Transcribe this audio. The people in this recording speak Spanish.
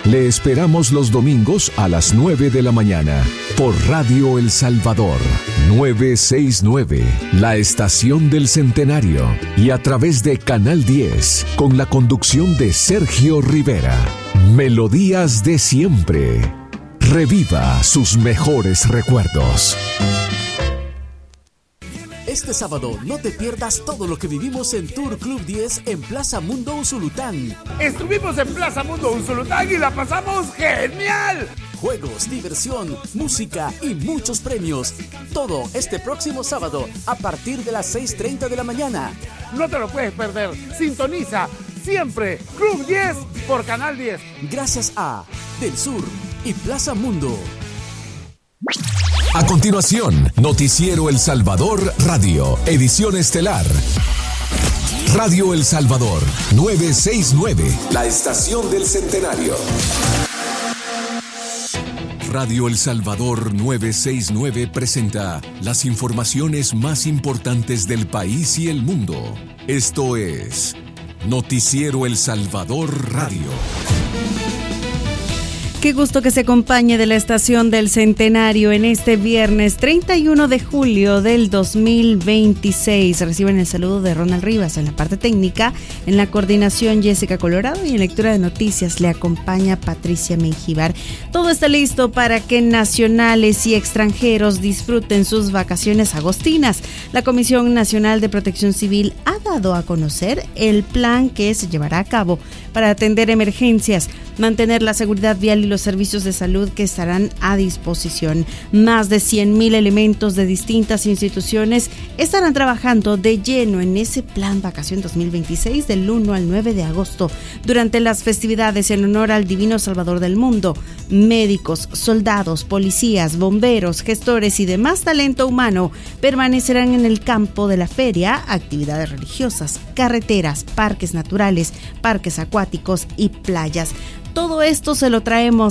Le esperamos los domingos a las 9 de la mañana por Radio El Salvador 969, la estación del Centenario, y a través de Canal 10 con la conducción de Sergio Rivera. Melodías de siempre. Reviva sus mejores recuerdos. Este sábado no te pierdas todo lo que vivimos en Tour Club 10 en Plaza Mundo Usulután. Estuvimos en Plaza Mundo Usulután y la pasamos genial. Juegos, diversión, música y muchos premios. Todo este próximo sábado a partir de las 6:30 de la mañana. No te lo puedes perder. Sintoniza siempre Club 10 por Canal 10. Gracias a Del Sur y Plaza Mundo. A continuación, Noticiero El Salvador Radio, edición estelar. Radio El Salvador 969, la estación del Centenario. Radio El Salvador 969 presenta las informaciones más importantes del país y el mundo. Esto es Noticiero El Salvador Radio. Qué gusto que se acompañe de la estación del Centenario en este viernes 31 de julio del 2026. Reciben el saludo de Ronald Rivas en la parte técnica, en la coordinación Jessica Colorado y en lectura de noticias le acompaña Patricia Mengíbar. Todo está listo para que nacionales y extranjeros disfruten sus vacaciones agostinas. La Comisión Nacional de Protección Civil ha dado a conocer el plan que se llevará a cabo para atender emergencias, mantener la seguridad vial y los servicios de salud que estarán a disposición. Más de 100,000 elementos de distintas instituciones estarán trabajando de lleno en ese plan Vacación 2026 del 1 al 9 de agosto, durante las festividades en honor al Divino Salvador del Mundo. Médicos, soldados, policías, bomberos, gestores y demás talento humano permanecerán en el campo de la feria, actividades religiosas, carreteras, parques naturales, parques acuáticos y playas. Todo esto se lo traemos